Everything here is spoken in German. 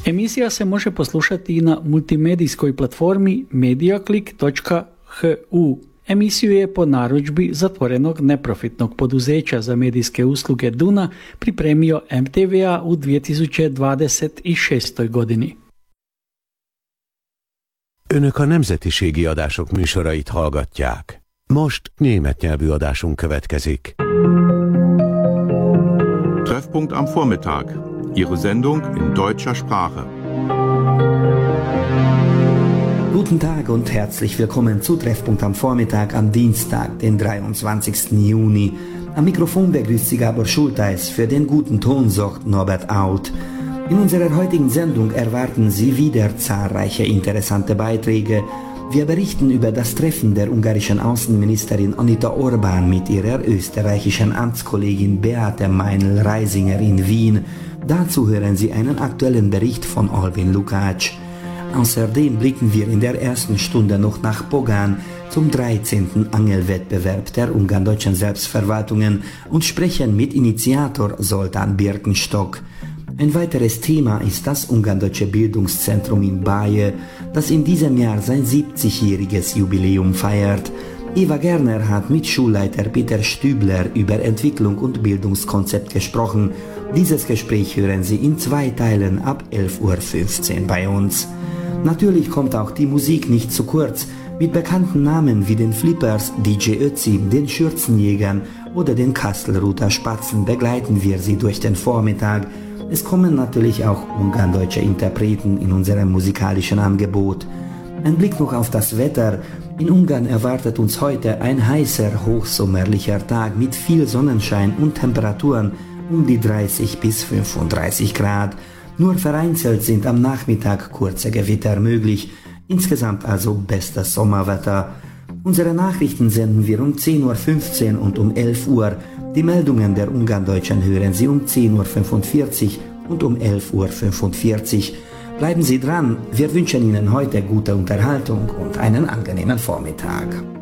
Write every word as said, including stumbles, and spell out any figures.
Emisija se može poslušati i na multimedijskoj platformi mediaclick točka h u. Emisiju je po narudžbi zatvorenog neprofitnog poduzeća za medijske usluge Duna pripremio M T V A u dve tisuće dvadeset šestoj godini. Önök a nemzetiségi adások műsorait hallgatják. Most német nyelvű adásunk következik. Treffpunkt am Vormittag. Ihre Sendung in deutscher Sprache. Guten Tag und herzlich willkommen zu Treffpunkt am Vormittag am Dienstag, den dreiundzwanzigsten Juni. Am Mikrofon begrüßt Sie Gabor Schulteis, für den guten Ton sorgt Norbert Out. In unserer heutigen Sendung erwarten Sie wieder zahlreiche interessante Beiträge. Wir berichten über das Treffen der ungarischen Außenministerin Anita Orbán mit ihrer österreichischen Amtskollegin Beate Meinl-Reisinger in Wien. Dazu hören Sie einen aktuellen Bericht von Alvin Lukács. Außerdem blicken wir in der ersten Stunde noch nach Pogan zum dreizehnten Angelwettbewerb der ungarn-deutschen Selbstverwaltungen und sprechen mit Initiator Zoltán Birkenstock. Ein weiteres Thema ist das ungarn-deutsche Bildungszentrum in Baje, das in diesem Jahr sein siebzigjähriges Jubiläum feiert. Eva Gerner hat mit Schulleiter Peter Stübler über Entwicklung und Bildungskonzept gesprochen. Dieses Gespräch hören Sie in zwei Teilen ab elf Uhr fünfzehn bei uns. Natürlich kommt auch die Musik nicht zu kurz. Mit bekannten Namen wie den Flippers, D J Ötzi, den Schürzenjägern oder den Kastelruther Spatzen begleiten wir Sie durch den Vormittag. Es kommen natürlich auch ungarndeutsche Interpreten in unserem musikalischen Angebot. Ein Blick noch auf das Wetter. In Ungarn erwartet uns heute ein heißer, hochsommerlicher Tag mit viel Sonnenschein und Temperaturen um die dreißig bis fünfunddreißig Grad. Nur vereinzelt sind am Nachmittag kurze Gewitter möglich. Insgesamt also bestes Sommerwetter. Unsere Nachrichten senden wir um zehn Uhr fünfzehn und um elf Uhr. Die Meldungen der Ungarndeutschen hören Sie um zehn Uhr fünfundvierzig und um elf Uhr fünfundvierzig. Bleiben Sie dran, wir wünschen Ihnen heute gute Unterhaltung und einen angenehmen Vormittag.